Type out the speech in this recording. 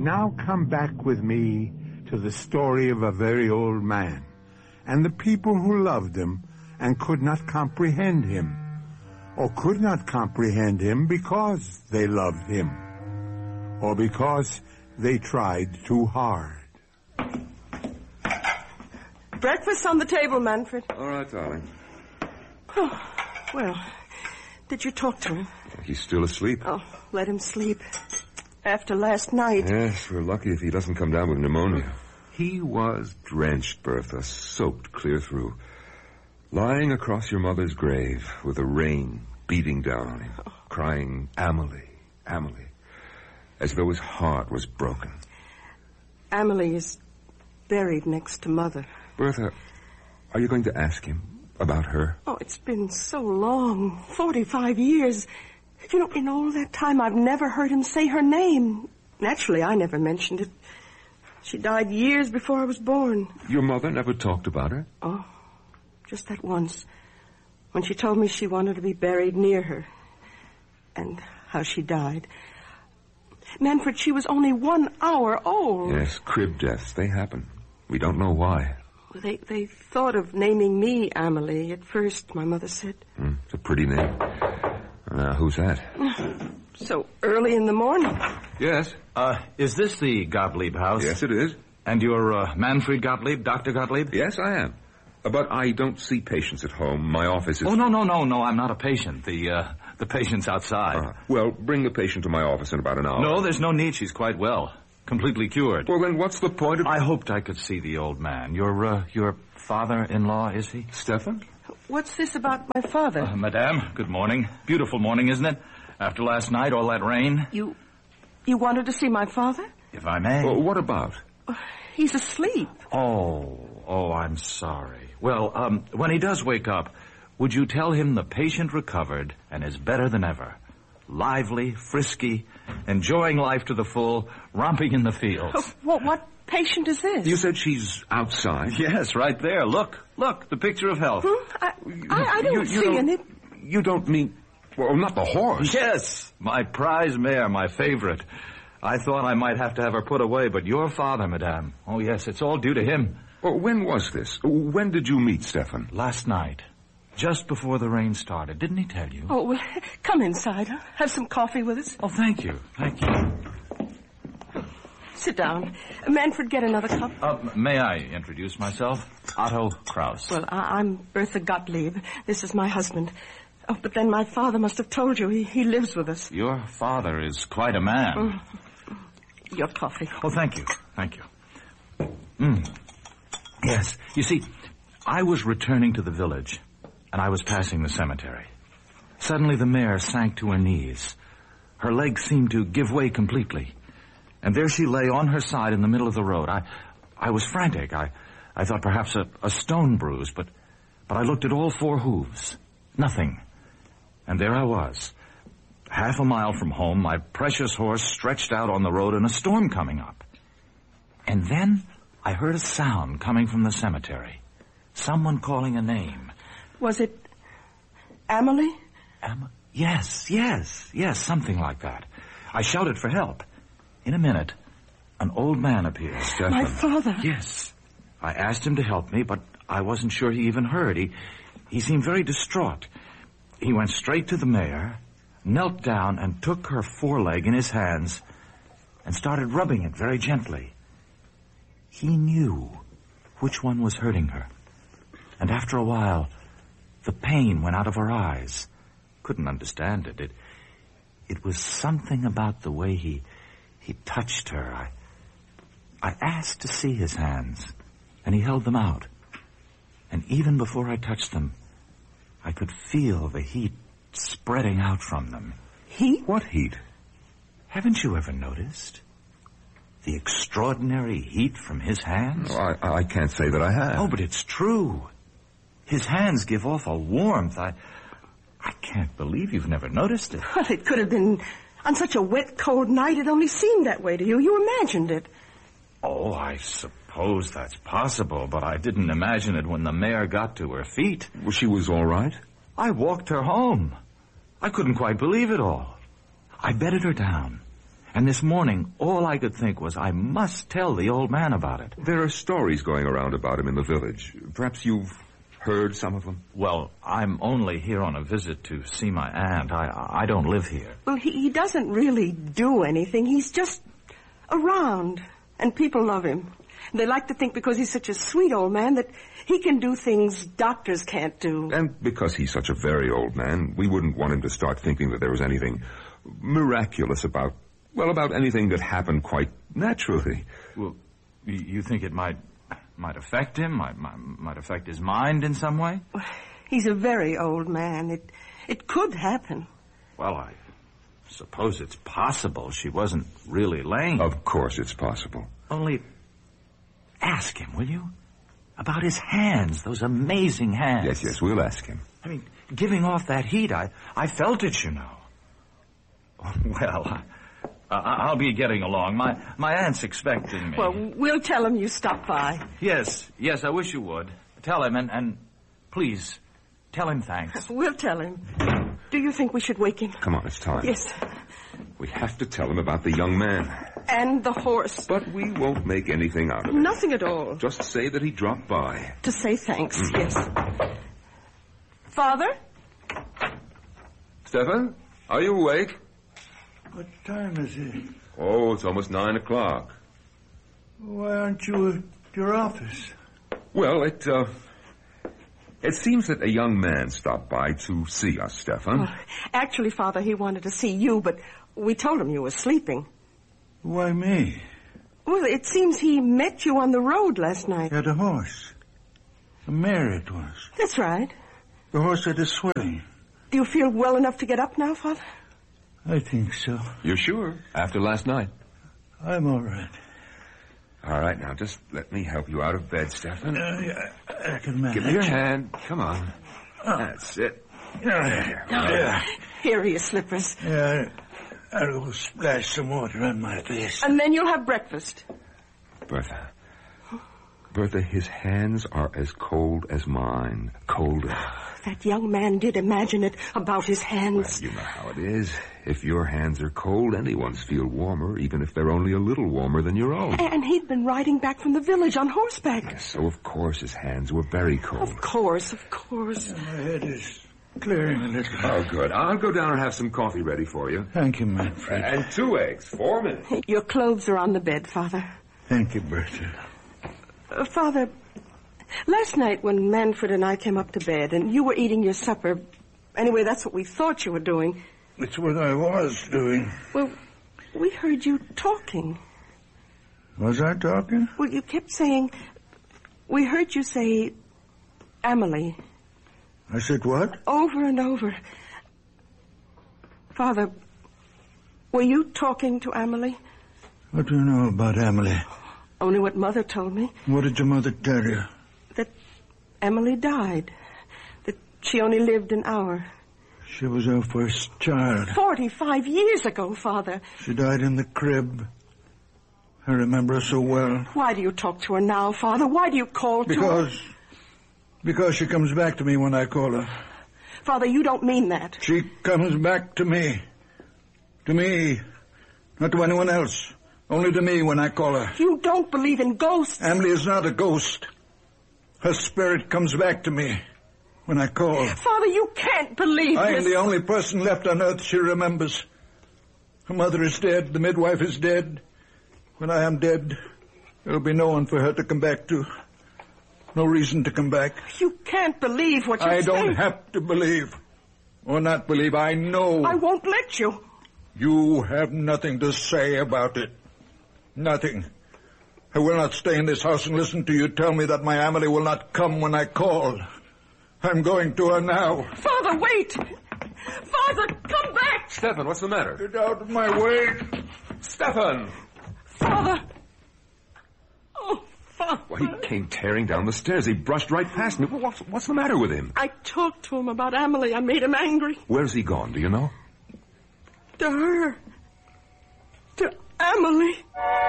Now come back with me to the story of a very old man, and the people who loved him and could not comprehend him, or could not comprehend him because they loved him, or because they tried too hard. Breakfast on the table, Manfred. All right, darling. Oh, well, did you talk to him? He's still asleep. Oh, let him sleep. After last night. Yes, we're lucky if he doesn't come down with pneumonia. He was drenched, Bertha, soaked clear through. Lying across your mother's grave with the rain beating down on him, crying, Amelie, Amelie, as though his heart was broken. Amelie is buried next to Mother. Bertha, are you going to ask him about her? Oh, it's been so long, 45 years. You know, in all that time, I've never heard him say her name. Naturally, I never mentioned it. She died years before I was born. Your mother never talked about her? Oh, just that once. When she told me she wanted to be buried near her. And how she died. Manfred, she was only 1 hour old. Yes, crib deaths, they happen. We don't know why. They thought of naming me Amelie at first, my mother said. It's a pretty name. Who's that? So early in the morning. Yes. Is this the Gottlieb house? Yes, it is. And you're Manfred Gottlieb, Dr. Gottlieb? Yes, I am. But I don't see patients at home. My office is... Oh, no, I'm not a patient. The patient's outside. Well, bring the patient to my office in about an hour. No, there's no need. She's quite well. Completely cured. Well, then what's the point of... I hoped I could see the old man. Your father-in-law, is he? Stefan? What's this about my father? Madame, good morning. Beautiful morning, isn't it? After last night, all that rain. You wanted to see my father? If I may. Well, what about? He's asleep. Oh, I'm sorry. Well, when he does wake up, would you tell him the patient recovered and is better than ever? Lively, frisky, enjoying life to the full, romping in the fields. What patient is this? You said she's outside. Yes, right there. Look, the picture of health. I don't see any... You don't mean... Well, not the horse. Yes, my prize mare, my favorite. I thought I might have to have her put away, but your father, madame. Oh, yes, it's all due to him. Well, when was this? When did you meet Stefan? Last night. Just before the rain started. Didn't he tell you? Oh, well, come inside. Have some coffee with us. Oh, thank you. Sit down. Manfred, get another cup. May I introduce myself? Otto Kraus. Well, I'm Bertha Gottlieb. This is my husband. Oh, but then my father must have told you. He lives with us. Your father is quite a man. Your coffee. Oh, thank you. Yes. You see, I was returning to the village, and I was passing the cemetery. Suddenly the mare sank to her knees. Her legs seemed to give way completely. And there she lay on her side in the middle of the road. I was frantic. I thought perhaps a stone bruise, but I looked at all 4 hooves. Nothing. And there I was, half a mile from home, my precious horse stretched out on the road and a storm coming up. And then I heard a sound coming from the cemetery. Someone calling a name. Was it Amelie? Yes, something like that. I shouted for help. In a minute, an old man appeared. Stefan. My father? Yes. I asked him to help me, but I wasn't sure he even heard. He seemed very distraught. He went straight to the mare, knelt down and took her foreleg in his hands and started rubbing it very gently. He knew which one was hurting her. And after a while, the pain went out of her eyes. Couldn't understand it. It was something about the way he touched her. I asked to see his hands, and he held them out. And even before I touched them, I could feel the heat spreading out from them. Heat? What heat? Haven't you ever noticed? The extraordinary heat from his hands? Oh, I can't say that I have. Oh, but it's true. His hands give off a warmth. I can't believe you've never noticed it. Well, it could have been on such a wet, cold night. It only seemed that way to you. You imagined it. Oh, I suppose that's possible, but I didn't imagine it when the mare got to her feet. Well, she was all right? I walked her home. I couldn't quite believe it all. I bedded her down, And this morning, all I could think was I must tell the old man about it. There are stories going around about him in the village. Perhaps you've heard some of them? Well, I'm only here on a visit to see my aunt. I don't live here. Well, he doesn't really do anything. He's just around, and people love him. They like to think because he's such a sweet old man that he can do things doctors can't do. And because he's such a very old man, we wouldn't want him to start thinking that there was anything miraculous about anything that happened quite naturally. Well, you think it might affect him? Might affect his mind in some way? He's a very old man. It could happen. Well, I suppose it's possible she wasn't really lame. Of course it's possible. Only ask him, will you? About his hands, those amazing hands. Yes, we'll ask him. I mean, giving off that heat, I felt it, you know. Well, I'll be getting along. My aunt's expecting me. Well, we'll tell him you stopped by. Yes, I wish you would. Tell him, and please, tell him thanks. We'll tell him. Do you think we should wake him? Come on, it's time. Yes. We have to tell him about the young man. And the horse. But we won't make anything out of it. Nothing at all. Just say that he dropped by. To say thanks, yes. Father? Stefan, are you awake? What time is it? Oh, it's almost 9 o'clock. Why aren't you at your office? Well, it seems that a young man stopped by to see us, Stefan. Well, actually, Father, he wanted to see you, but we told him you were sleeping. Why me? Well, it seems he met you on the road last night. Had a horse. A mare it was. That's right. The horse had a swelling. Do you feel well enough to get up now, Father? I think so. You're sure? After last night? I'm all right. All right, now, just let me help you out of bed, Stefan. I can manage. Give me your hand. Come on. That's it. Here are your slippers. Yeah, I'll go splash some water on my face. And then you'll have breakfast. Bertha, his hands are as cold as mine. Colder. That young man did imagine it about his hands. Well, you know how it is. If your hands are cold, anyone's feel warmer, even if they're only a little warmer than your own. And he'd been riding back from the village on horseback. Yes, so of course his hands were very cold. Of course. Yeah, my head is clearing a little. Oh, good. I'll go down and have some coffee ready for you. Thank you, Manfred. And 2 eggs. 4 minutes. Your clothes are on the bed, Father. Thank you, Bertha. Father, last night when Manfred and I came up to bed and you were eating your supper, anyway, that's what we thought you were doing. It's what I was doing. Well, we heard you talking. Was I talking? Well, you kept saying, we heard you say, Amelie. I said what? Over and over. Father, were you talking to Amelie? What do you know about Amelie? Only what Mother told me. What did your mother tell you? That Amelie died. That she only lived an hour. She was our first child. 45 years ago, Father. She died in the crib. I remember her so well. Why do you talk to her now, Father? Why do you call to her? Because she comes back to me when I call her. Father, you don't mean that. She comes back to me. To me. Not to anyone else. Only to me when I call her. You don't believe in ghosts. Amelie is not a ghost. Her spirit comes back to me when I call. Father, you can't believe I this. am the only person left on earth she remembers. Her mother is dead. The midwife is dead. When I am dead, there'll be no one for her to come back to. No reason to come back. You can't believe what you're saying. I don't have to believe. Or not believe. I know. I won't let you. You have nothing to say about it. Nothing. I will not stay in this house and listen to you tell me that my Amelie will not come when I call. I'm going to her now. Father, wait! Father, come back! Stefan, what's the matter? Get out of my way. Stefan! Father! Oh, Father. Well, he came tearing down the stairs. He brushed right past me. What's the matter with him? I talked to him about Amelie. I made him angry. Where's he gone, do you know? To her. To Amelie.